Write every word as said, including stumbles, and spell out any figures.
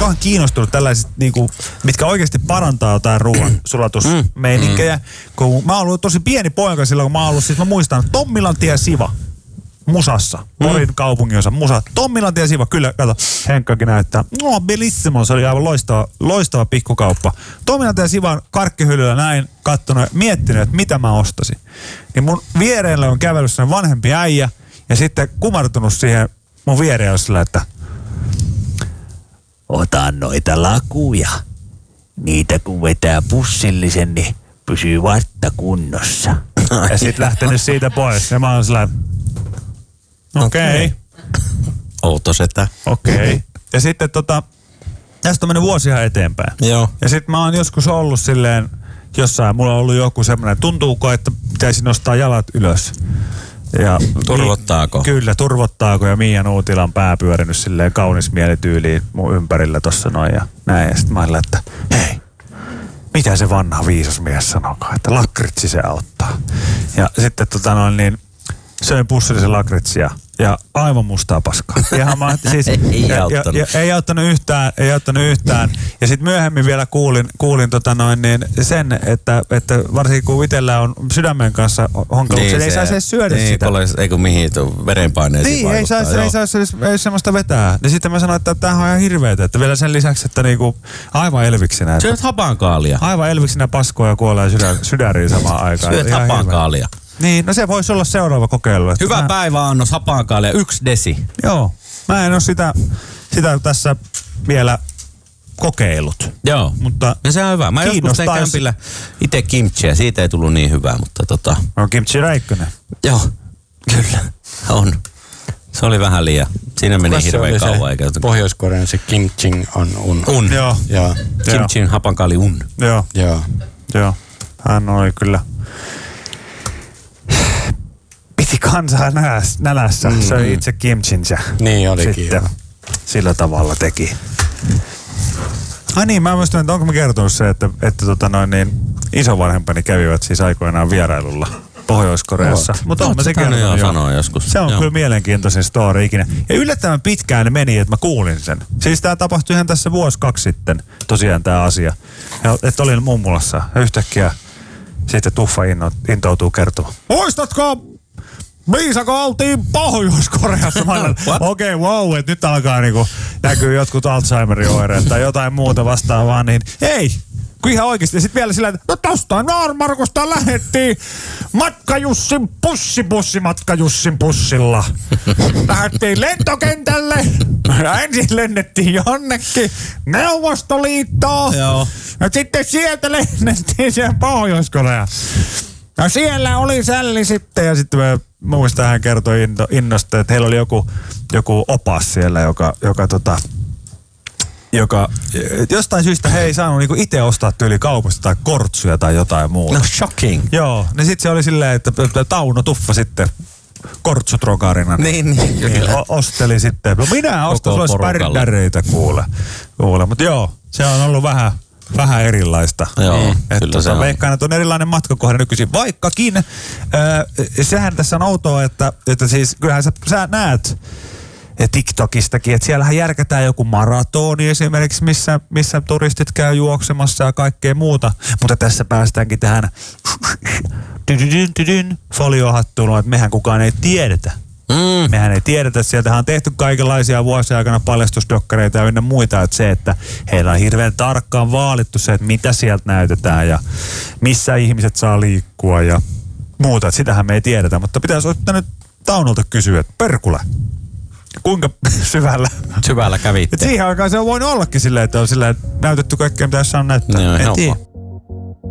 kauhean kiinnostunut tällaisista, niinku, mitkä oikeasti parantaa jotain ruoan sulatusmeininkejä. Mm. Kun mä oon ollut tosi pieni poika silloin, kun mä oon ollut, siis mä muistan, Tommilantie Siva. Musassa. Porin mm. kaupunginosa. Musa. Tommilantie Siva. Kyllä, kato. Henkkakin näyttää. No, bellissimo. Se oli aivan loistava, loistava pikkukauppa. Tommilantie Sivan karkkihyllyllä näin kattonut, miettinyt, että mitä mä ostasin. Niin mun viereillä on kävellyt sen vanhempi äijä ja sitten kumartunut siihen mun viereen sillä, että otan noita lakuja. Niitä kun vetää pussillisen, niin pysyy vatta kunnossa. Ja sit lähtenyt siitä pois. Ja mä oon sillä, okei. Okay. Outo setä. Okei. Okay. Ja sitten tota, tästä on mennyt vuosia eteenpäin. Joo. Ja sitten mä oon joskus ollut silleen, jossain, mulla on ollut joku semmoinen, tuntuuko, että pitäisi nostaa jalat ylös. Ja turvottaako? Mi- kyllä, turvottaako. Ja Miia Nuutila on pää pyörinyt silleen kaunis mielityyliin mun ympärillä tossa noin ja näin. Ja sitten mä olin, että hei, mitä se vanha viisas mies sanokaa, että lakritsi se auttaa. Ja sitten tota noin niin, söin pussillisen lakritsia ja aivan mustaa paskaa. Ihan mä, siis, ei, ja, auttanut. Ja, ja, ei auttanut yhtään, ei auttanut yhtään. Ja sitten myöhemmin vielä kuulin, kuulin tota noin niin sen, että, että varsinkin kun itsellä on sydämen kanssa honkauksia, niin ei saisi edes syödä niin, sitä. Niin, eikö mihin tuo verenpaineisiin niin, vaikuttaa. Ei saisi sais, sais, ei semmoista vetää. Ja sitten mä sanoin, että tämähän on ihan hirveetä. Että vielä sen lisäksi, että niinku aivan elviksinä. Syöt hapankaalia. Aivan elviksinä paskoja kuolee sydän, sydäriin samaan aikaan. Syöt hapankaalia. Niin, no se voisi olla seuraava kokeilu. Hyvä mä... päiväannos hapankaalia, yksi desi. Joo, mä en ole sitä, sitä tässä vielä kokeillut. Joo, mutta ja se on hyvä. Mä joskus tein kämpillä itse kimchiä, siitä ei tullut niin hyvää, mutta tota... On kimchi Räikkönen. Joo, kyllä, on. Se oli vähän liian. Siinä meni Kukas hirveän kauan. Eikä... Pohjois-Korean se kimchi on un. Un. Joo. Joo. Kimchin hapankaali un. Joo. Joo. Joo. Hän oli kyllä... Piti kansaa nälässä, nälässä. Mm. Söi itse kimchinsä. Niin olikin. Sitten sillä tavalla teki. Ai niin, mä muistan, että onko mä kertonut se, että, että tota noin niin, isovanhempani kävivät siis aikoinaan vierailulla Pohjois-Koreassa. Mutta on mä se kertonut jo. Joskus. Se on joo. kyllä mielenkiintoinen story ikinä. Ja yllättävän pitkään ne meni, että mä kuulin sen. Siis tää tapahtui ihan tässä vuosi kaksi sitten, tosiaan tää asia. Ja, että olin mummulassa ja yhtäkkiä sitten Tuffa inno, intoutuu kertomaan. Muistatko, Miisako oltiin Pohjois-Koreassa? Okei, okay, wow, että nyt alkaa niinku näkyy jotkut Alzheimerin oireet tai jotain muuta vastaavaa, niin ei. Kun ihan oikeesti. Ja sit vielä sillä, että no tosta Noormarkusta lähettiin Matka-Jussin pussi, pussi, Matka-Jussin pussilla. Lähettiin lentokentälle. Ja ensin lennettiin jonnekin Neuvostoliittoon. Joo. Ja sitten sieltä lennettiin siihen Pohjois-Koreaan. Ja siellä oli sälli sitten ja sitten mä muistan, hän kertoi into, innosta, että heillä oli joku, joku opas siellä, joka, joka tota, joka jostain syystä he ei saanut niinku itse ostaa tyyli kaupasta tai kortsuja tai jotain muuta. No shocking. Joo, niin sitten se oli silleen, että Tauno Tuffa sitten kortsutrokarina. Niin, niin, kyllä. O- osteli sitten. No minä ostan sulle spärdäreitä kuule. kuule. Mutta joo, se on ollut vähän... Vähän erilaista. Joo, että tota, se veikkaan, että on erilainen matkakohde nykyisin. Vaikkakin, äh, sehän tässä on outoa, että, että siis kyllähän sä, sä näet TikTokistakin, että siellähän järkätään joku maratoni esimerkiksi, missä, missä turistit käy juoksemassa ja kaikkea muuta. Mutta tässä päästäänkin tähän foliohattuun, että mehän kukaan ei tiedetä. Mm. Mehän ei tiedetä, sieltähän on tehty kaikenlaisia vuosien aikana paljastusdokkareita ja ynnä muita, että se, että heillä on hirveän tarkkaan vaalittu se, että mitä sieltä näytetään ja missä ihmiset saa liikkua ja muuta, että sitähän me ei tiedetä, mutta pitäisi ottaa nyt Taunolta kysyä, että perkule, kuinka syvällä? Syvällä kävitte. Et siihen aikaan se on voinut ollakin silleen, että on silleen näytetty kaikkea, mitä jossain näyttää. No, en tiedä.